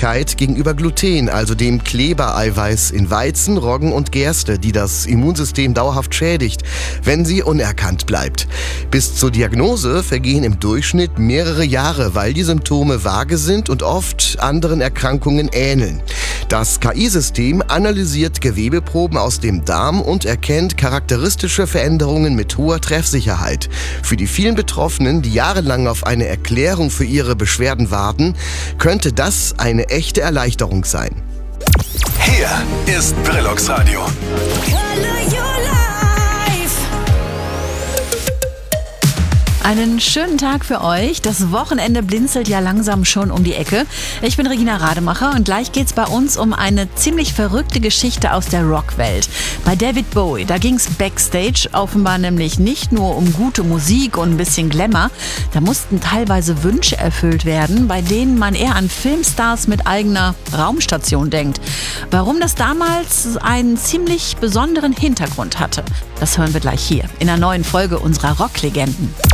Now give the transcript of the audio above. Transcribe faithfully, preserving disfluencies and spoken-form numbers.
Allergiefähigkeit gegenüber Gluten, also dem Klebereiweiß in Weizen, Roggen und Gerste, die das Immunsystem dauerhaft schädigt, wenn sie unerkannt bleibt. Bis zur Diagnose vergehen im Durchschnitt mehrere Jahre, weil die Symptome vage sind und oft anderen Erkrankungen ähneln. Das K I-System analysiert Gewebeproben aus dem Darm und erkennt charakteristische Veränderungen mit hoher Treffsicherheit. Für die vielen Betroffenen, die jahrelang auf eine Erklärung für ihre Beschwerden warten, könnte das eine echte Erleichterung sein. Hier ist Brillux Radio. Einen schönen Tag für euch. Das Wochenende blinzelt ja langsam schon um die Ecke. Ich bin Regina Rademacher und gleich geht's bei uns um eine ziemlich verrückte Geschichte aus der Rockwelt. Bei David Bowie, da ging's backstage offenbar nämlich nicht nur um gute Musik und ein bisschen Glamour. Da mussten teilweise Wünsche erfüllt werden, bei denen man eher an Filmstars mit eigener Raumstation denkt. Warum das damals einen ziemlich besonderen Hintergrund hatte, das hören wir gleich hier in einer neuen Folge unserer Rocklegenden.